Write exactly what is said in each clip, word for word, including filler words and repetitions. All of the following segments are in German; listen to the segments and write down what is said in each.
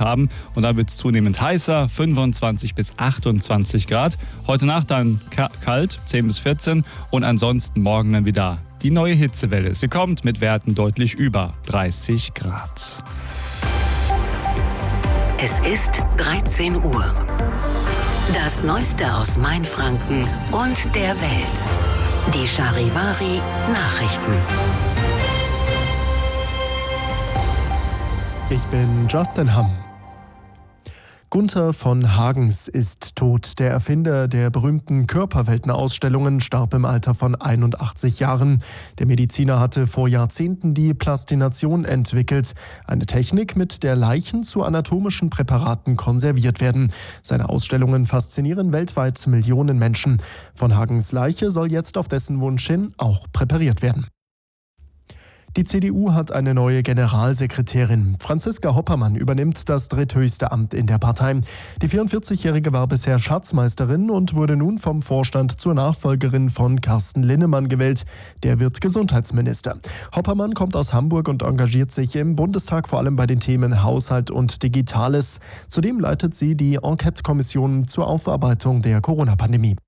haben. Und dann wird es zunehmend heißer, fünfundzwanzig bis achtundzwanzig Grad. Heute Nacht dann ka- kalt, zehn bis vierzehn. Und ansonsten morgen dann wieder die neue Hitzewelle. Sie kommt mit Werten deutlich über dreißig Grad. Es ist dreizehn Uhr. Das Neueste aus Mainfranken und der Welt. Die Charivari Nachrichten. Ich bin Justin Hamm. Gunther von Hagens ist tot. Der Erfinder der berühmten Körperweltenausstellungen starb im Alter von einundachtzig Jahren. Der Mediziner hatte vor Jahrzehnten die Plastination entwickelt. Eine Technik, mit der Leichen zu anatomischen Präparaten konserviert werden. Seine Ausstellungen faszinieren weltweit Millionen Menschen. Von Hagens Leiche soll jetzt auf dessen Wunsch hin auch präpariert werden. Die C D U hat eine neue Generalsekretärin. Franziska Hoppermann übernimmt das dritthöchste Amt in der Partei. Die vierundvierzigjährige war bisher Schatzmeisterin und wurde nun vom Vorstand zur Nachfolgerin von Carsten Linnemann gewählt. Der wird Gesundheitsminister. Hoppermann kommt aus Hamburg und engagiert sich im Bundestag vor allem bei den Themen Haushalt und Digitales. Zudem leitet sie die Enquete-Kommission zur Aufarbeitung der Corona-Pandemie.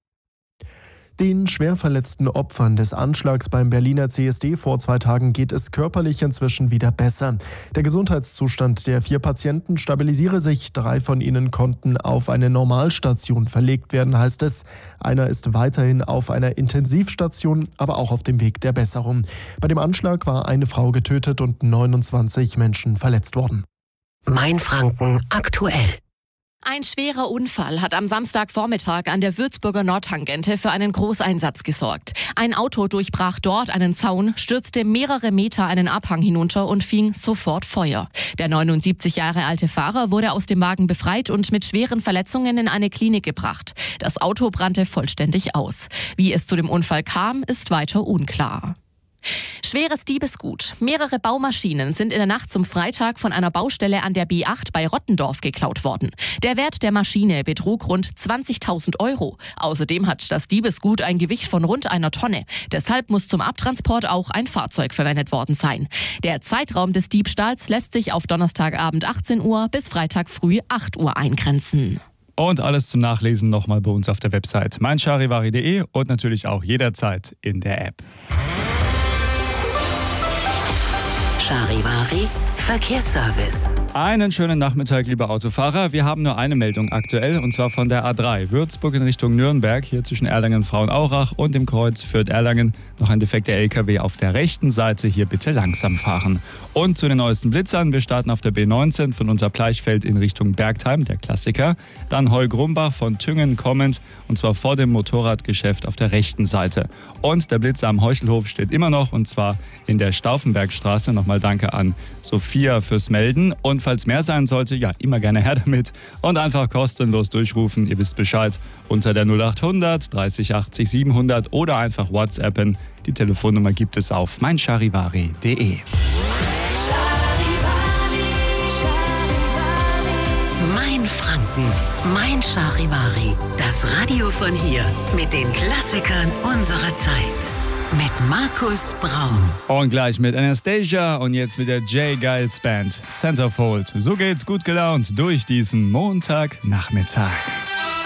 Den schwer verletzten Opfern des Anschlags beim Berliner C S D vor zwei Tagen geht es körperlich inzwischen wieder besser. Der Gesundheitszustand der vier Patienten stabilisiere sich. Drei von ihnen konnten auf eine Normalstation verlegt werden, heißt es. Einer ist weiterhin auf einer Intensivstation, aber auch auf dem Weg der Besserung. Bei dem Anschlag war eine Frau getötet und neunundzwanzig Menschen verletzt worden. Mainfranken aktuell. Ein schwerer Unfall hat am Samstagvormittag an der Würzburger Nordtangente für einen Großeinsatz gesorgt. Ein Auto durchbrach dort einen Zaun, stürzte mehrere Meter einen Abhang hinunter und fing sofort Feuer. Der neunundsiebzig Jahre alte Fahrer wurde aus dem Wagen befreit und mit schweren Verletzungen in eine Klinik gebracht. Das Auto brannte vollständig aus. Wie es zu dem Unfall kam, ist weiter unklar. Schweres Diebesgut. Mehrere Baumaschinen sind in der Nacht zum Freitag von einer Baustelle an der B acht bei Rottendorf geklaut worden. Der Wert der Maschine betrug rund zwanzigtausend Euro. Außerdem hat das Diebesgut ein Gewicht von rund einer Tonne. Deshalb muss zum Abtransport auch ein Fahrzeug verwendet worden sein. Der Zeitraum des Diebstahls lässt sich auf Donnerstagabend achtzehn Uhr bis Freitag früh acht Uhr eingrenzen. Und alles zum Nachlesen nochmal bei uns auf der Website mein charivari punkt de und natürlich auch jederzeit in der App. Charivari Verkehrsservice. Einen schönen Nachmittag, liebe Autofahrer. Wir haben nur eine Meldung aktuell, und zwar von der A drei. Würzburg in Richtung Nürnberg, hier zwischen Erlangen-Frauenaurach und dem Kreuz Fürth-Erlangen. Noch ein defekter L K W auf der rechten Seite, hier bitte langsam fahren. Und zu den neuesten Blitzern, wir starten auf der B neunzehn von Unterbleichfeld in Richtung Bergheim, der Klassiker. Dann Heugrumbach von Tüngen kommend, und zwar vor dem Motorradgeschäft auf der rechten Seite. Und der Blitzer am Heuchelhof steht immer noch, und zwar in der Stauffenbergstraße. Nochmal danke an Sophia fürs Melden. Und falls mehr sein sollte, ja, immer gerne her damit und einfach kostenlos durchrufen. Ihr wisst Bescheid, unter der null achthundert dreißig achtzig siebenhundert oder einfach WhatsAppen. Die Telefonnummer gibt es auf mein charivari punkt de. Mainfranken, mein Charivari. Das Radio von hier mit den Klassikern unserer Zeit. Mit Markus Braun. Und gleich mit Anastasia und jetzt mit der J. Giles Band Centerfold. So geht's gut gelaunt durch diesen Montagnachmittag.